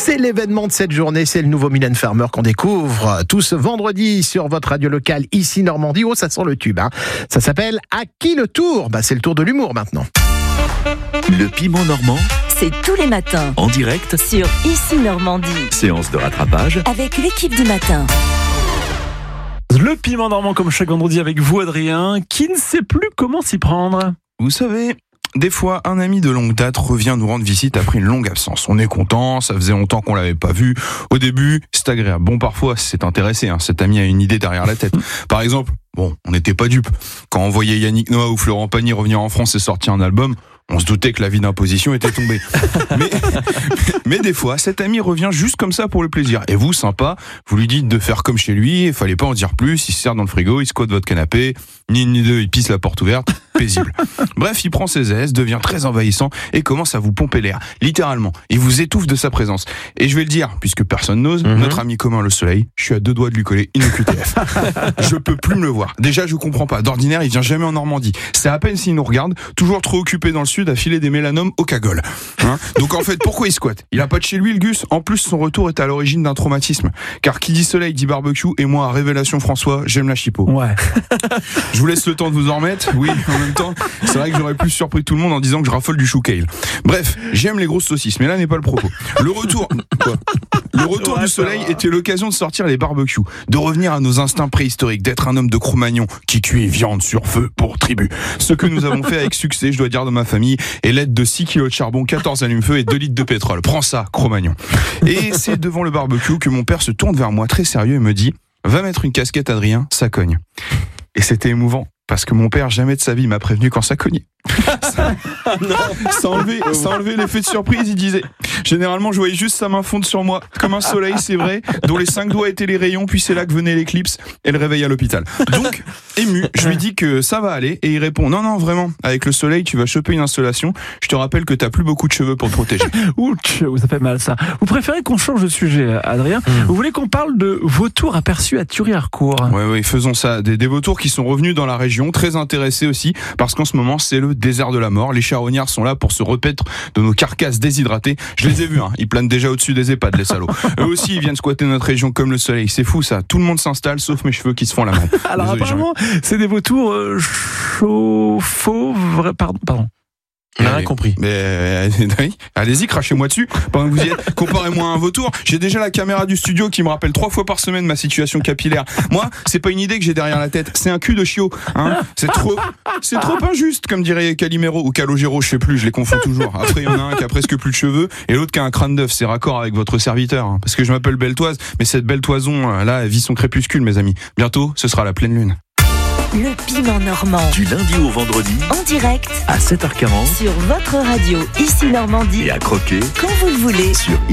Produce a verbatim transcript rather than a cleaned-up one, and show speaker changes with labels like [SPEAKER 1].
[SPEAKER 1] C'est l'événement de cette journée, c'est le nouveau Mylène Farmer qu'on découvre tout ce vendredi sur votre radio locale ici Normandie. Oh, ça sent le tube, hein. Ça s'appelle À qui le tour ? Bah, c'est le tour de l'humour maintenant.
[SPEAKER 2] Le piment normand,
[SPEAKER 3] c'est tous les matins
[SPEAKER 2] en direct
[SPEAKER 3] sur Ici Normandie.
[SPEAKER 2] Séance de rattrapage
[SPEAKER 3] Avec l'équipe du matin.
[SPEAKER 4] Le piment normand comme chaque vendredi avec vous Adrien, qui ne sait plus comment s'y prendre.
[SPEAKER 5] Vous savez, des fois, un ami de longue date revient nous rendre visite après une longue absence. On est content, ça faisait longtemps qu'on l'avait pas vu. Au début, c'est agréable. Bon, parfois, c'est intéressé, hein. Cet ami a une idée derrière la tête. Par exemple, bon, on n'était pas dupes. Quand on voyait Yannick Noah ou Florent Pagny revenir en France et sortir un album, on se doutait que la vie d'imposition était tombée. mais, mais des fois, cet ami revient juste comme ça pour le plaisir. Et vous, sympa, vous lui dites de faire comme chez lui, il fallait pas en dire plus, il se sert dans le frigo, il squatte votre canapé, ni une ni deux, il pisse la porte ouverte, paisible. Bref, il prend ses aises, devient très envahissant et commence à vous pomper l'air. Littéralement, il vous étouffe de sa présence. Et je vais le dire, puisque personne n'ose, mm-hmm. notre ami commun le soleil, je suis à deux doigts de lui coller une Q T F. Je peux plus me le voir. Déjà, je comprends pas. D'ordinaire, il vient jamais en Normandie. C'est à peine s'il nous regarde, toujours trop occupé dans le sud à filer des mélanomes au cagole. Hein Donc en fait, pourquoi il squatte ? Il a pas de chez lui le Gus. En plus, son retour est à l'origine d'un traumatisme. Car qui dit soleil dit barbecue, et moi, révélation François, j'aime la chipot.
[SPEAKER 4] Ouais.
[SPEAKER 5] Je vous laisse le temps de vous en remettre. Oui, en même temps, c'est vrai que j'aurais plus surpris tout le monde en disant que je raffole du chou kale. Bref, j'aime les grosses saucisses, mais là n'est pas le propos. Le retour, quoi Le retour ouais, du soleil était l'occasion de sortir les barbecues, de revenir à nos instincts préhistoriques, d'être un homme de Cro-Magnon qui cuit viande sur feu pour tribu. Ce que nous avons fait avec succès, je dois dire, dans ma famille, est l'aide de six kilos de charbon, quatorze allumes-feu et deux litres de pétrole. Prends ça, Cro-Magnon. Et c'est devant le barbecue que mon père se tourne vers moi très sérieux et me dit « Va mettre une casquette, Adrien, ça cogne. » Et c'était émouvant. Parce que mon père, jamais de sa vie, m'a prévenu quand ça cognait. Ça, ça enlevait, ça enlevait l'effet de surprise, il disait. Généralement, je voyais juste sa main fondre sur moi, comme un soleil, c'est vrai, dont les cinq doigts étaient les rayons, puis c'est là que venait l'éclipse et le réveil à l'hôpital. Donc, ému, je lui dis que ça va aller, et il répond, non, non, vraiment, avec le soleil, tu vas choper une installation, je te rappelle que t'as plus beaucoup de cheveux pour te protéger.
[SPEAKER 4] Ouch, ça fait mal ça. Vous préférez qu'on change de sujet, Adrien ? mmh. Vous voulez qu'on parle de vautours aperçus à Thury-Harcourt ?
[SPEAKER 5] Oui, oui, faisons ça. Des, des vautours qui sont revenus dans la région, très intéressés aussi, parce qu'en ce moment, c'est le désert de la mort. Les charognards sont là pour se repaître de nos carcasses déshydratées. Je les ai vus, hein. Ils planent déjà au-dessus des EHPAD, les salauds. Eux aussi, ils viennent squatter notre région comme le soleil. C'est fou, ça. Tout le monde s'installe, sauf mes cheveux qui se font la main.
[SPEAKER 4] Alors, désolé, apparemment, Jean. C'est des vautours euh, chauds, fauves, pardon, pardon.
[SPEAKER 1] On n'a rien compris.
[SPEAKER 5] Mais euh, allez-y, crachez-moi dessus pendant que vous y êtes. Comparez-moi à un vautour. J'ai déjà la caméra du studio qui me rappelle trois fois par semaine ma situation capillaire. Moi, c'est pas une idée que j'ai derrière la tête, c'est un cul de chiot. Hein, c'est trop, c'est trop injuste, comme dirait Calimero ou Calogero, je sais plus, je les confonds toujours. Après, il y en a un qui a presque plus de cheveux et l'autre qui a un crâne d'œuf. C'est raccord avec votre serviteur, hein, parce que je m'appelle Beltoise, mais cette belle toison là, elle vit son crépuscule, mes amis. Bientôt, ce sera la pleine lune.
[SPEAKER 3] Le piment normand.
[SPEAKER 2] Du lundi au vendredi.
[SPEAKER 3] En direct.
[SPEAKER 2] À sept heures quarante.
[SPEAKER 3] Sur votre radio, Ici Normandie.
[SPEAKER 2] Et à croquer.
[SPEAKER 3] Quand vous le voulez.
[SPEAKER 2] Sur